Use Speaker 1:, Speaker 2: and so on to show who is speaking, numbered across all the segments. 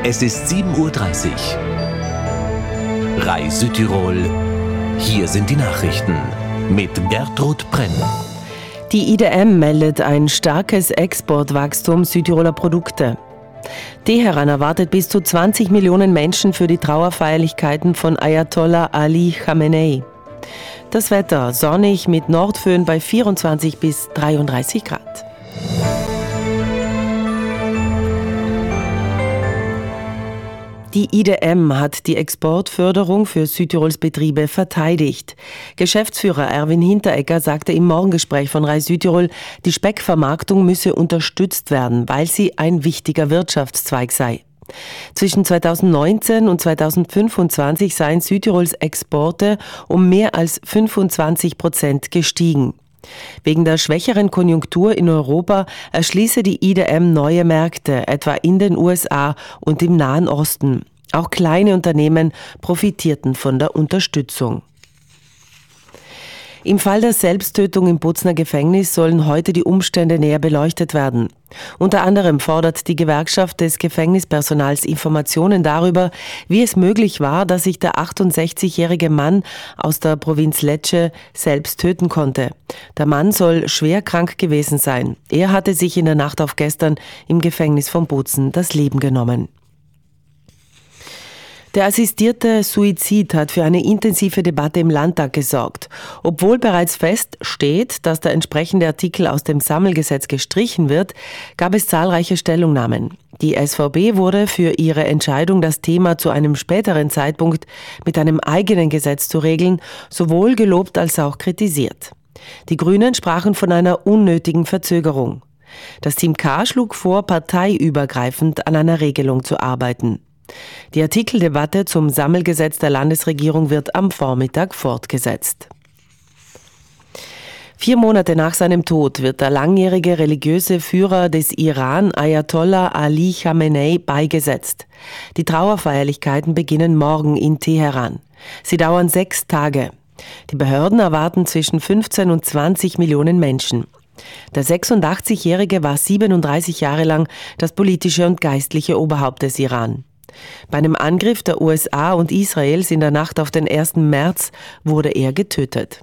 Speaker 1: Es ist 7:30 Uhr. RAI Südtirol. Hier sind die Nachrichten mit Gertrud Brenn.
Speaker 2: Die IDM meldet ein starkes Exportwachstum Südtiroler Produkte. Teheran erwartet bis zu 20 Millionen Menschen für die Trauerfeierlichkeiten von Ayatollah Ali Khamenei. Das Wetter sonnig mit Nordföhn bei 24 bis 33 Grad. Die IDM hat die Exportförderung für Südtirols Betriebe verteidigt. Geschäftsführer Erwin Hinteregger sagte im Morgengespräch von RAI Südtirol, die Speckvermarktung müsse unterstützt werden, weil sie ein wichtiger Wirtschaftszweig sei. Zwischen 2019 und 2025 seien Südtirols Exporte um mehr als 25% gestiegen. Wegen der schwächeren Konjunktur in Europa erschließe die IDM neue Märkte, etwa in den USA und im Nahen Osten. Auch kleine Unternehmen profitierten von der Unterstützung. Im Fall der Selbsttötung im Bozner Gefängnis sollen heute die Umstände näher beleuchtet werden. Unter anderem fordert die Gewerkschaft des Gefängnispersonals Informationen darüber, wie es möglich war, dass sich der 68-jährige Mann aus der Provinz Lecce selbst töten konnte. Der Mann soll schwer krank gewesen sein. Er hatte sich in der Nacht auf gestern im Gefängnis von Bozen das Leben genommen. Der assistierte Suizid hat für eine intensive Debatte im Landtag gesorgt. Obwohl bereits feststeht, dass der entsprechende Artikel aus dem Sammelgesetz gestrichen wird, gab es zahlreiche Stellungnahmen. Die SVP wurde für ihre Entscheidung, das Thema zu einem späteren Zeitpunkt mit einem eigenen Gesetz zu regeln, sowohl gelobt als auch kritisiert. Die Grünen sprachen von einer unnötigen Verzögerung. Das Team K schlug vor, parteiübergreifend an einer Regelung zu arbeiten. Die Artikeldebatte zum Sammelgesetz der Landesregierung wird am Vormittag fortgesetzt. 4 Monate nach seinem Tod wird der langjährige religiöse Führer des Iran, Ayatollah Ali Khamenei, beigesetzt. Die Trauerfeierlichkeiten beginnen morgen in Teheran. Sie dauern 6 Tage. Die Behörden erwarten zwischen 15 und 20 Millionen Menschen. Der 86-Jährige war 37 Jahre lang das politische und geistliche Oberhaupt des Iran. Bei einem Angriff der USA und Israels in der Nacht auf den 1. März wurde er getötet.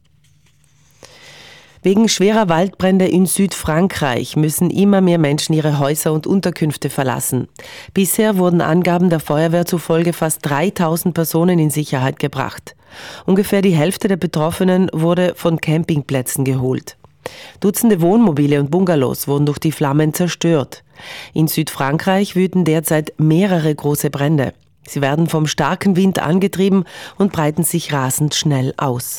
Speaker 2: Wegen schwerer Waldbrände in Südfrankreich müssen immer mehr Menschen ihre Häuser und Unterkünfte verlassen. Bisher wurden Angaben der Feuerwehr zufolge fast 3000 Personen in Sicherheit gebracht. Ungefähr die Hälfte der Betroffenen wurde von Campingplätzen geholt. Dutzende Wohnmobile und Bungalows wurden durch die Flammen zerstört. In Südfrankreich wüten derzeit mehrere große Brände. Sie werden vom starken Wind angetrieben und breiten sich rasend schnell aus.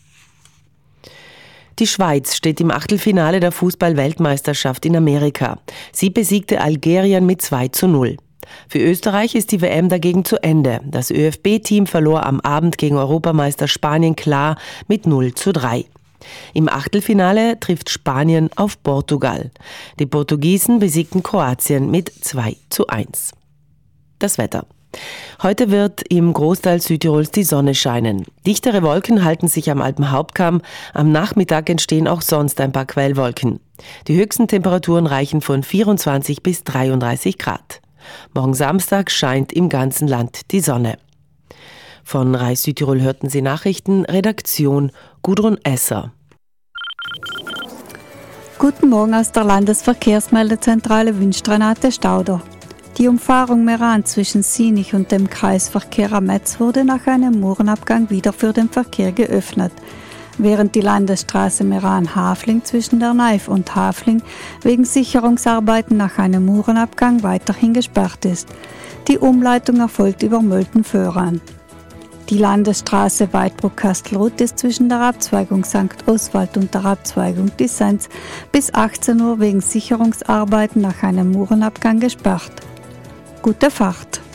Speaker 2: Die Schweiz steht im Achtelfinale der Fußball-Weltmeisterschaft in Amerika. Sie besiegte Algerien mit 2:0. Für Österreich ist die WM dagegen zu Ende. Das ÖFB-Team verlor am Abend gegen Europameister Spanien klar mit 0:3. Im Achtelfinale trifft Spanien auf Portugal. Die Portugiesen besiegten Kroatien mit 2:1. Das Wetter. Heute wird im Großteil Südtirols die Sonne scheinen. Dichtere Wolken halten sich am Alpenhauptkamm. Am Nachmittag entstehen auch sonst ein paar Quellwolken. Die höchsten Temperaturen reichen von 24 bis 33 Grad. Morgen Samstag scheint im ganzen Land die Sonne. Von RAI Südtirol hörten Sie Nachrichten, Redaktion Gudrun Esser.
Speaker 3: Guten Morgen aus der Landesverkehrsmeldezentrale wünscht Renate Stauder. Die Umfahrung Meran zwischen Sinich und dem Kreisverkehr am Metz wurde nach einem Murenabgang wieder für den Verkehr geöffnet, während die Landesstraße Meran-Hafling zwischen der Neif und Hafling wegen Sicherungsarbeiten nach einem Murenabgang weiterhin gesperrt ist. Die Umleitung erfolgt über Mölten-Föhran. Die Landesstraße Weidbruck-Kastelruth ist zwischen der Abzweigung St. Oswald und der Abzweigung Dissenz bis 18 Uhr wegen Sicherungsarbeiten nach einem Murenabgang gesperrt. Gute Fahrt!